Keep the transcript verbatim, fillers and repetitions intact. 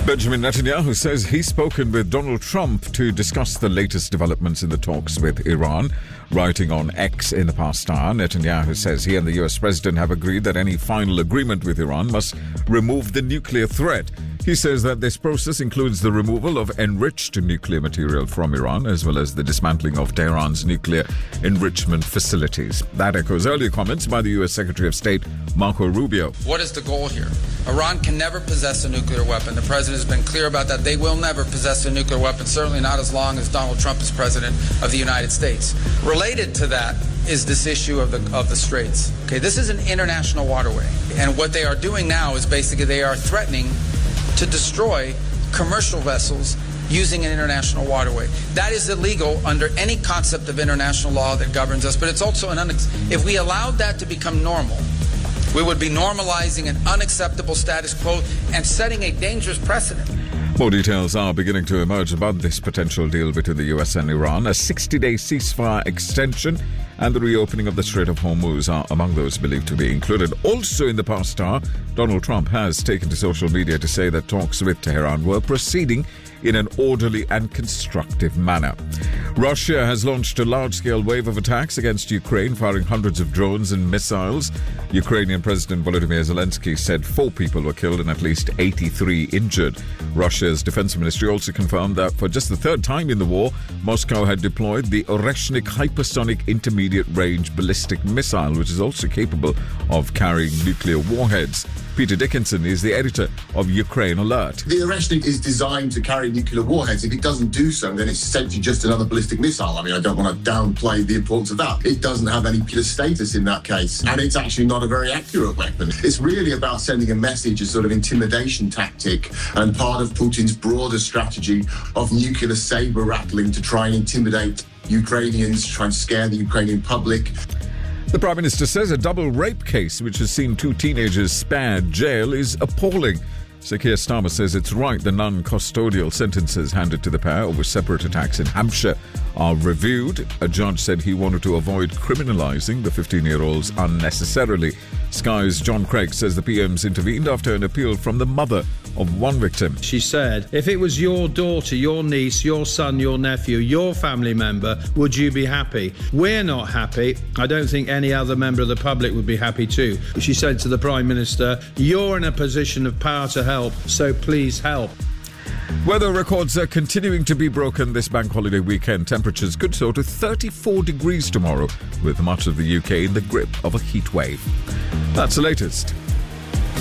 Benjamin Netanyahu says he's spoken with Donald Trump to discuss the latest developments in the talks with Iran. Writing on X in the past hour, Netanyahu says he and the U S president have agreed that any final agreement with Iran must remove the nuclear threat. He says that this process includes the removal of enriched nuclear material from Iran, as well as the dismantling of Tehran's nuclear enrichment facilities. That echoes earlier comments by the U S Secretary of State, Marco Rubio. What is the goal here? Iran can never possess a nuclear weapon. The president has been clear about that. They will never possess a nuclear weapon, certainly not as long as Donald Trump is president of the United States. Related to that is this issue of the of the Straits. Okay, this is an international waterway, and what they are doing now is basically they are threatening to destroy commercial vessels using an international waterway. That is illegal under any concept of international law that governs us, but it's also an unex- if we allowed that to become normal, we would be normalizing an unacceptable status quo and setting a dangerous precedent. More details are beginning to emerge about this potential deal between the U S and Iran. A sixty-day ceasefire extension and the reopening of the Strait of Hormuz are among those believed to be included. Also in the past hour, Donald Trump has taken to social media to say that talks with Tehran were proceeding in an orderly and constructive manner. Russia has launched a large-scale wave of attacks against Ukraine, firing hundreds of drones and missiles. Ukrainian President Volodymyr Zelensky said four people were killed and at least eighty-three injured. Russia's defense ministry also confirmed that for just the third time in the war, Moscow had deployed the Oreshnik hypersonic intermediate-range ballistic missile, which is also capable of carrying nuclear warheads. Peter Dickinson is the editor of Ukraine Alert. The Oreshnik is designed to carry nuclear warheads. If it doesn't do so, then it's essentially just another ballistic missile. I mean, I don't want to downplay the importance of that. It doesn't have any nuclear status in that case, and it's actually not a very accurate weapon. It's really about sending a message, a sort of intimidation tactic, and part of Putin's broader strategy of nuclear saber rattling to try and intimidate Ukrainians, try and scare the Ukrainian public. The Prime Minister says a double rape case which has seen two teenagers spared jail is appalling. Sir Keir Starmer says it's right the non-custodial sentences handed to the pair over separate attacks in Hampshire are reviewed. A judge said he wanted to avoid criminalising the fifteen-year-olds unnecessarily. Sky's John Craig says the P M's intervened after an appeal from the mother of one victim. She said, if it was your daughter, your niece, your son, your nephew, your family member, would you be happy? We're not happy. I don't think any other member of the public would be happy too. She said to the Prime Minister, you're in a position of power to help, so please help. Weather records are continuing to be broken this bank holiday weekend. Temperatures could soar to thirty-four degrees tomorrow, with much of the U K in the grip of a heat wave. That's the latest.